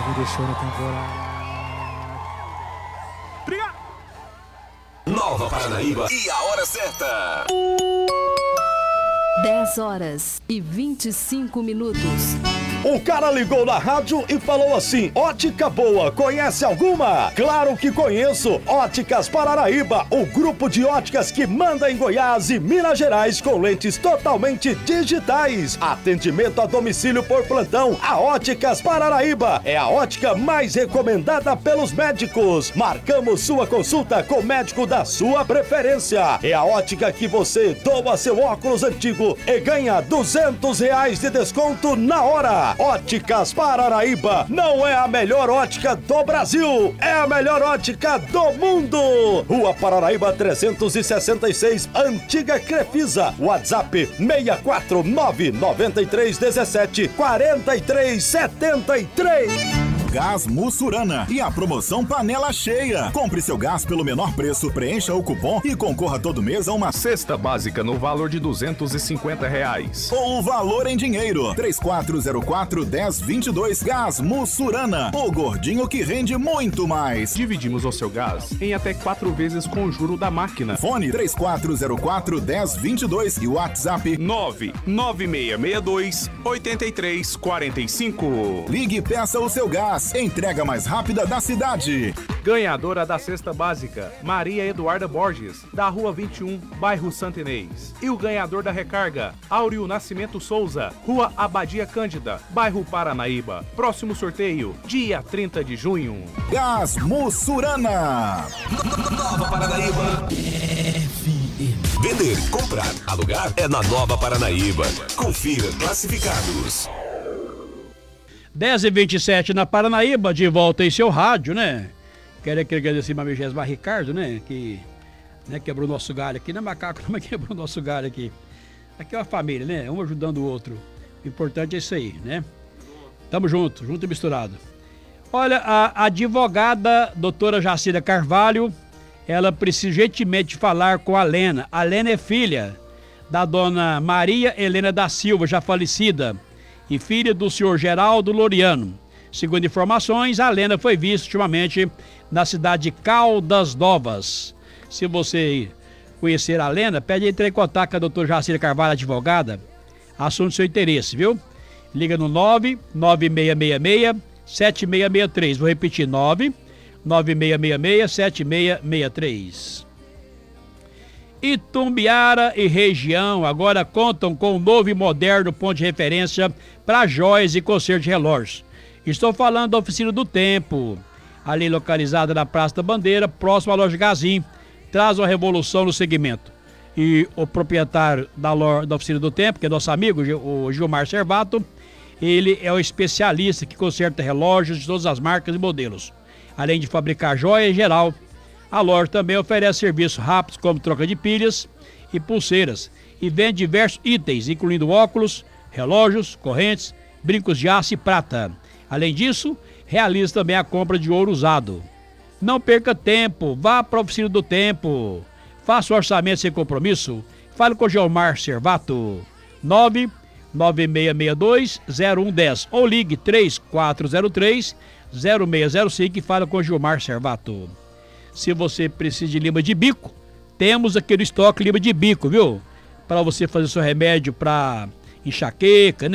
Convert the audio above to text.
deixou na temporada. Obrigado. Nova Paranaíba e a hora certa. 10h25. O cara ligou na rádio e falou assim: ótica boa, conhece alguma? Claro que conheço, Óticas Paranaíba, o grupo de óticas que manda em Goiás e Minas Gerais com lentes totalmente digitais. Atendimento a domicílio por plantão. A Óticas Paranaíba é a ótica mais recomendada pelos médicos. Marcamos sua consulta com o médico da sua preferência. É a ótica que você doa seu óculos antigo e ganha R$200 de desconto na hora. Óticas Paranaíba não é a melhor ótica do Brasil, é a melhor ótica do mundo. Rua Paranaíba 366, Antiga Crefisa. WhatsApp 64993174373. Gás Mussurana e a promoção Panela Cheia. Compre seu gás pelo menor preço, preencha o cupom e concorra todo mês a uma cesta básica no valor de R$250. Ou o valor em dinheiro. 3404-1022. Gás Mussurana. O gordinho que rende muito mais. Dividimos o seu gás em até 4 vezes com o juro da máquina. Fone 3404-1022 e WhatsApp 99662-8345. Ligue e peça o seu gás. Entrega mais rápida da cidade. Ganhadora da cesta básica, Maria Eduarda Borges, da Rua 21, bairro Santo Inês. E o ganhador da recarga, Áureo Nascimento Souza, Rua Abadia Cândida, bairro Paranaíba. Próximo sorteio, dia 30 de junho. Gás Mussurana. Nova Paranaíba. Vender, comprar, alugar é na Nova Paranaíba. Confira classificados. 10h27 na Paranaíba, de volta em seu rádio, né? Quero agradecer a Vigésima Ricardo, né? Que quebrou nosso galho aqui, né, Macaco? Mas quebrou nosso galho aqui. Aqui é uma família, né? Um ajudando o outro. O importante é isso aí, né? Tamo junto e misturado. Olha, a advogada doutora Jacira Carvalho, ela precisa urgentemente falar com a Lena. A Lena é filha da dona Maria Helena da Silva, já falecida, e filha do senhor Geraldo Loriano. Segundo informações, a Lena foi vista ultimamente na cidade de Caldas Novas. Se você conhecer a Lena, pede entrar em contato com a doutora Jacira Carvalho, advogada, assunto do seu interesse, viu? Liga no 99666-7663. Vou repetir, 99666-7663. Itumbiara e região agora contam com um novo e moderno ponto de referência para joias e conserto de relógios. Estou falando da Oficina do Tempo, ali localizada na Praça da Bandeira, próximo à loja Gazin. Traz uma revolução no segmento. E o proprietário da Oficina do Tempo, que é nosso amigo, o Gilmar Servato, ele é o especialista que conserta relógios de todas as marcas e modelos. Além de fabricar joias em geral, a loja também oferece serviços rápidos como troca de pilhas e pulseiras e vende diversos itens, incluindo óculos, relógios, correntes, brincos de aço e prata. Além disso, realiza também a compra de ouro usado. Não perca tempo, vá para a Oficina do Tempo. Faça o orçamento sem compromisso. Fale com o Gilmar Servato, 99662-0110 ou ligue 3403-0605 e fale com o Gilmar Servato. Se você precisa de lima de bico, temos aqui no estoque lima de bico, viu? Para você fazer seu remédio para enxaqueca, né?